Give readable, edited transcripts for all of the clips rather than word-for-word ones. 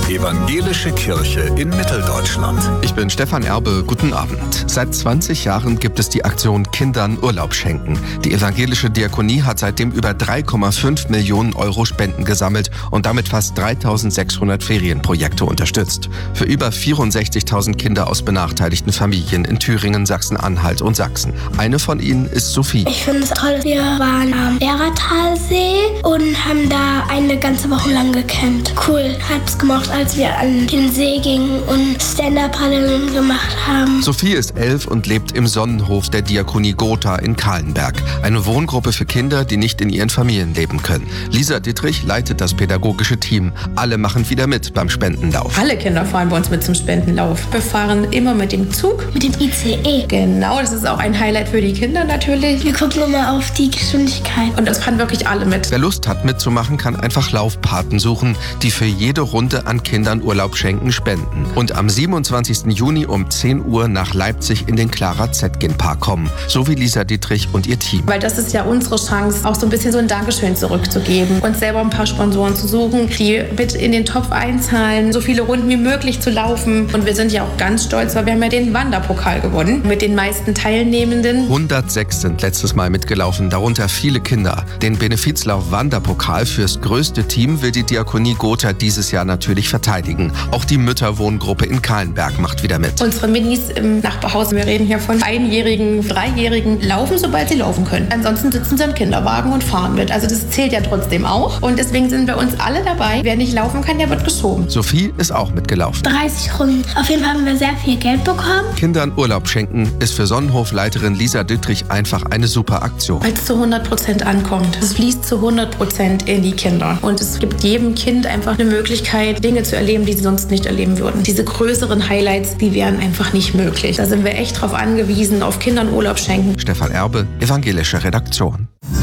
Evangelische Kirche in Mitteldeutschland. Ich bin Stefan Erbe, guten Abend. Seit 20 Jahren gibt es die Aktion Kindern Urlaub schenken. Die evangelische Diakonie hat seitdem über 3,5 Millionen Euro Spenden gesammelt und damit fast 3.600 Ferienprojekte unterstützt. Für über 64.000 Kinder aus benachteiligten Familien in Thüringen, Sachsen-Anhalt und Sachsen. Eine von ihnen ist Sophie. Ich finde es toll. Wir waren am Werratalsee und haben da eine ganze Woche lang gecampt. Cool. Hab's gemacht, als wir an den See gingen und Stand-Up-Paddeln gemacht haben. Sophie ist 11 und lebt im Sonnenhof der Diakonie Gotha in Kahlenberg. Eine Wohngruppe für Kinder, die nicht in ihren Familien leben können. Lisa Dittrich leitet das pädagogische Team. Alle machen wieder mit beim Spendenlauf. Alle Kinder fahren bei uns mit zum Spendenlauf. Wir fahren immer mit dem Zug. Mit dem ICE. Genau, das ist auch ein Highlight für die Kinder natürlich. Wir gucken immer auf die Geschwindigkeit. Und das fahren wirklich alle mit. Wer Lust hat mitzumachen, kann einfach Laufpaten suchen, die für jede Runde an Kindern Urlaub schenken spenden. Und am 27. Juni um 10 Uhr nach Leipzig in den Clara Zetkin Park kommen. So wie Lisa Dittrich und ihr Team. Weil das ist ja unsere Chance, auch so ein bisschen so ein Dankeschön zurückzugeben. Uns selber ein paar Sponsoren zu suchen, die mit in den Topf einzahlen, so viele Runden wie möglich zu laufen. Und wir sind ja auch ganz stolz, weil wir haben ja den Wanderpokal gewonnen mit den meisten Teilnehmenden. 106 sind letztes Mal mitgelaufen, darunter viele Kinder. Den Benefizlauf Wanderpokal fürs größte Team will die Diakonie Gotha dieses Jahr natürlich verteidigen. Auch die Mütterwohngruppe in Kahlenberg macht wieder mit. Unsere Minis im Nachbarhaus, wir reden hier von 1-Jährigen, 3-Jährigen, laufen, sobald sie laufen können. Ansonsten sitzen sie im Kinderwagen und fahren mit. Also das zählt ja trotzdem auch. Und deswegen sind bei uns alle dabei. Wer nicht laufen kann, der wird geschoben. Sophie ist auch mitgelaufen. 30 Runden. Auf jeden Fall haben wir sehr viel Geld bekommen. Kindern Urlaub schenken ist für Sonnenhofleiterin Lisa Dittrich einfach eine super Aktion. Weil es zu 100% ankommt. Es fließt zu 100% in die Kinder. Und es gibt jedem Kind einfach eine Möglichkeit, Dinge zu erleben, die sie sonst nicht erleben würden. Diese größeren Highlights, die wären einfach nicht möglich. Da sind wir echt drauf angewiesen, auf Kindern Urlaub schenken. Stefan Erbe, evangelische Redaktion.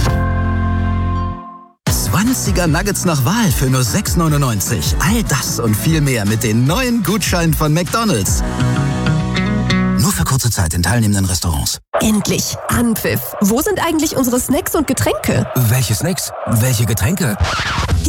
20er Nuggets nach Wahl für nur 6,99. All das und viel mehr mit den neuen Gutscheinen von McDonald's. Nur für kurze Zeit in teilnehmenden Restaurants. Endlich Anpfiff. Wo sind eigentlich unsere Snacks und Getränke? Welche Snacks? Welche Getränke?